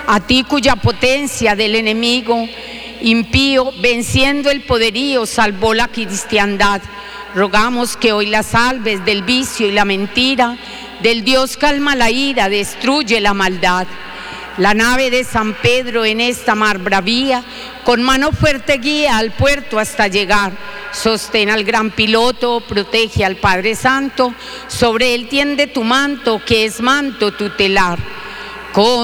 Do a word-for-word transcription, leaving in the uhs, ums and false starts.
a ti cuya potencia del enemigo impío, venciendo el poderío, salvó la cristiandad. Rogamos que hoy la salves del vicio y la mentira, del Dios calma la ira, destruye la maldad. La nave de San Pedro en esta mar bravía, con mano fuerte guía al puerto hasta llegar. Sostén al gran piloto, protege al Padre Santo, sobre él tiende tu manto, que es manto tutelar. Con